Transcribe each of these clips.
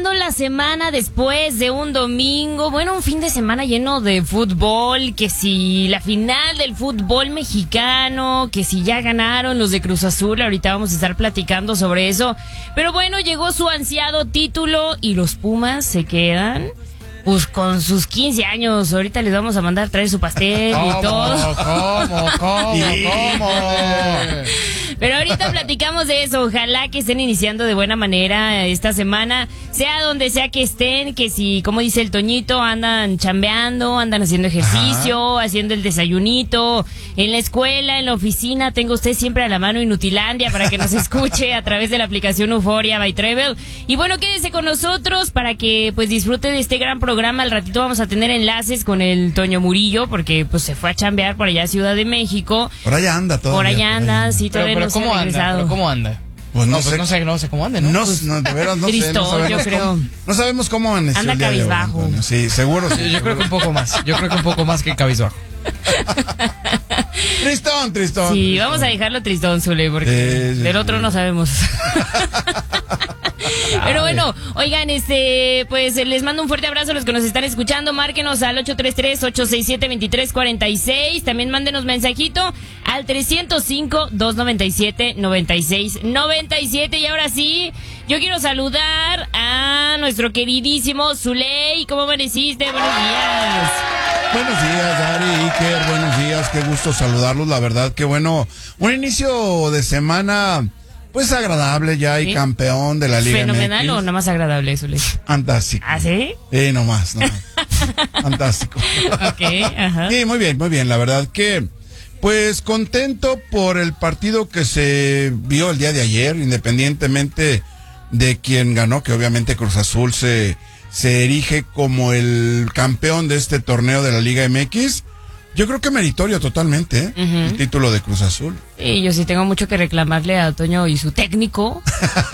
iniciando la semana después de un domingo, bueno, un fin de semana lleno de fútbol, que si la final del fútbol mexicano, que si ya ganaron los de Cruz Azul, ahorita vamos a estar platicando sobre eso. Pero bueno, llegó su ansiado título y los Pumas se quedan pues con sus 15 años. Ahorita les vamos a mandar traer su pastel y todo. ¿Cómo? Pero ahorita platicamos de eso. Ojalá que estén iniciando de buena manera esta semana, sea donde sea que estén, que si, como dice el Toñito, andan chambeando, andan haciendo ejercicio, haciendo el desayunito, en la escuela, en la oficina, tenga usted siempre a la mano Inutilandia para que nos escuche a través de la aplicación Euforia by Travel. Y bueno, quédese con nosotros para que pues disfrute de este gran programa. Al ratito vamos a tener enlaces con el Toño Murillo, porque pues se fue a chambear por allá a Ciudad de México. Por allá anda todo. Por allá anda, sí, todavía no se ha regresado. ¿Pero cómo anda? Pues no sé cómo anda, ¿no? De veras no Tristón, sé. No sabemos yo creo. No sabemos cómo amaneció. Anda el día de hoy, cabizbajo. Antonio. Sí, seguro. Sí, Yo creo que un poco más. Yo creo que un poco más que cabizbajo. Tristón. Sí, vamos a dejarlo tristón, Zule, porque del otro no sabemos. Pero bueno, oigan, pues les mando un fuerte abrazo a los que nos están escuchando. Márquenos al 833-867-2346. También mándenos mensajito al 305-297-9697. Y ahora sí, yo quiero saludar a nuestro queridísimo Zuley. ¿Cómo amaneciste? Buenos días. Buenos días, Dari, Iker. Buenos días, qué gusto saludarlos. La verdad que bueno, un inicio de semana pues agradable, ya hay campeón de la Liga ¿Fenomenal MX. o nada más agradable, Zuley? Fantástico. ¿Ah, sí? Nomás. Fantástico. Ok, ajá. Sí, muy bien, la verdad que pues contento por el partido que se vio el día de ayer, independientemente de quién ganó, que obviamente Cruz Azul se erige como el campeón de este torneo de la Liga MX. Yo creo que meritorio totalmente, el título de Cruz Azul. Sí, yo sí tengo mucho que reclamarle a Toño y su técnico.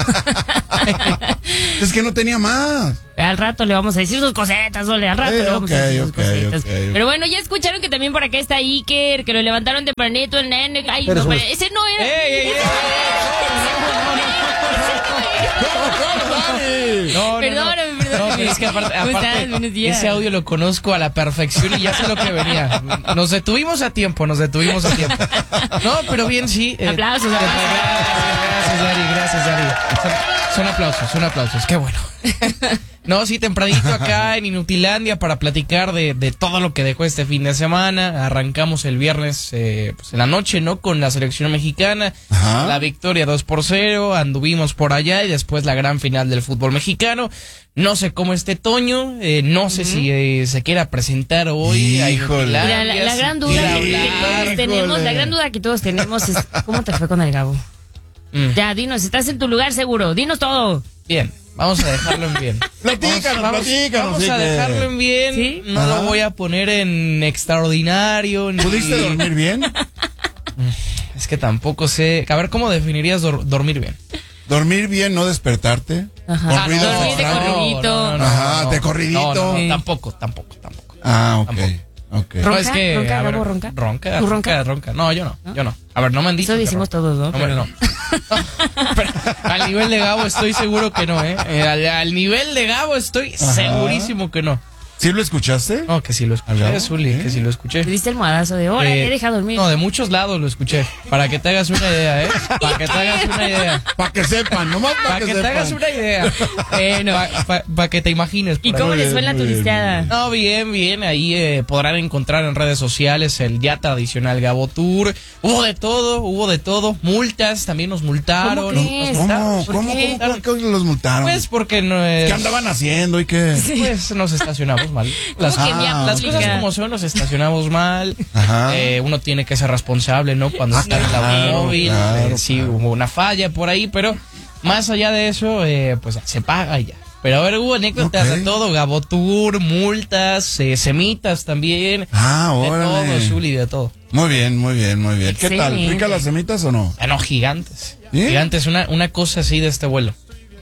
Es que no tenía más. Al rato le vamos a decir sus cosetas, Ole, al rato le vamos a decir sus cosetas. Okay. Pero bueno, ya escucharon que también por acá está Iker, que lo levantaron tempranito, el nene. Ay, no, ese no era. Perdóname. No, pero es que aparte Buenos días. ese audio lo conozco a la perfección y ya sé lo que venía. Nos detuvimos a tiempo. No, pero bien, sí. Aplausos. Gracias, Dari. Son aplausos. Qué bueno. No, sí, tempranito acá en Inutilandia para platicar de todo lo que dejó este fin de semana. Arrancamos el viernes pues en la noche, ¿no? Con la selección mexicana. Ajá. La victoria 2-0. Anduvimos por allá y después la gran final del fútbol mexicano. No sé cómo esté Toño. No sé si se quiera presentar hoy. Híjole. Mira, la gran duda que todos tenemos es ¿cómo te fue con el Gabo? Ya, dinos, estás en tu lugar seguro. Dinos todo. Bien. Vamos a dejarlo en bien. Platícanos. Vamos a dejarlo en bien. ¿Sí? No lo voy a poner en extraordinario. ¿Pudiste dormir bien? Es que tampoco sé. A ver, ¿cómo definirías dormir bien? Dormir bien, no despertarte. Ajá. Con ruidos Dormir de extraños. corridito. Ajá, de corridito. No, tampoco. Ah, ok. ¿Ronca? No, es que, ¿Ronca, a ver, Gabo, ronca? Ronca. ¿Tú ronca? No, yo no. A ver, no me han dicho. Eso decimos todos, ¿no? No. Pero al nivel de Gabo estoy seguro que no, ¿eh? Al nivel de Gabo estoy segurísimo que no. ¿Sí lo escuchaste? No, que sí lo escuché, Zuli, que sí lo escuché. Te diste el almohadazo de hora, te deja dormir. No, de muchos lados lo escuché. Para que te hagas una idea, ¿eh? Para que te hagas una idea. Para que sepan, nomás Para que te hagas una idea. Para que te imagines. ¿Y cómo les fue en la turisteada? No, bien. Ahí podrán encontrar en redes sociales el ya tradicional Gabo Tour. Hubo de todo. Multas, también nos multaron. ¿Cómo los multaron? Pues porque no es... ¿Qué andaban haciendo y qué? Pues nos estacionamos mal. Las cosas como son, nos estacionamos mal. Uno tiene que ser responsable, ¿no? Cuando está en el automóvil. Sí, hubo una falla por ahí, pero más allá de eso, pues se paga y ya. Pero a ver, hubo anécdotas de todo, Gabo Tour, multas, semitas también. De todo, Zuli, de todo. Muy bien. ¿Qué tal? ¿Rica las semitas o no? No, gigantes. ¿Sí? Gigantes, una cosa así de este vuelo.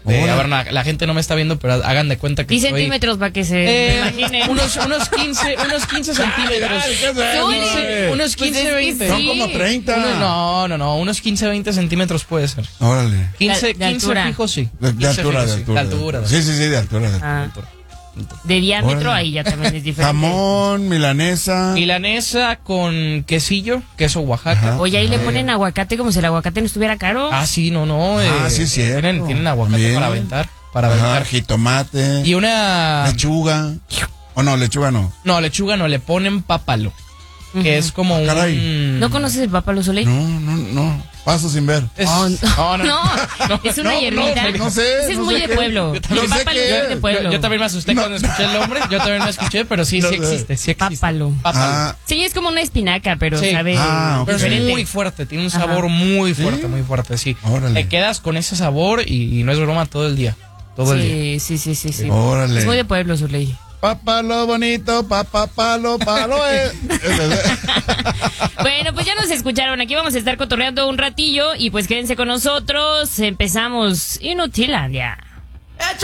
A ver, la gente no me está viendo, pero hagan de cuenta que 10 centímetros para que se imaginen. Unos 15 centímetros. Unos 15, 20. Son como 30. Unos 15, 20 centímetros puede ser. Órale. 15 altura. fijo, sí. De altura. Sí, de altura. De diámetro, ahí ya también es diferente. Jamón, milanesa. Milanesa con quesillo, queso Oaxaca. Ajá. Oye, ahí le ponen aguacate como si el aguacate no estuviera caro. Sí, no. Sí, cierto. Tienen aguacate Bien. para aventar. Jitomate. Y una... Lechuga. ¿O no? Lechuga no. No, lechuga no, le ponen pápalo. Que es como un... ¿No conoces el pápalo, Soleil? No. Paso sin ver. No, es una hierbita. No sé. Ese es muy de pueblo. El pápalo es de pueblo. Yo también me asusté cuando escuché el nombre. Yo también me escuché, pero sí existe. Pápalo. Sí, es como una espinaca, pero sabe pero diferente. es muy fuerte, tiene un sabor muy fuerte, sí. Órale. Te quedas con ese sabor y no es broma todo el día. Sí. Órale. Es muy de pueblo, Soleil. Papalo bonito, palo. Bueno, pues ya nos escucharon. Aquí vamos a estar cotorreando un ratillo y pues quédense con nosotros. Empezamos Inutilandia.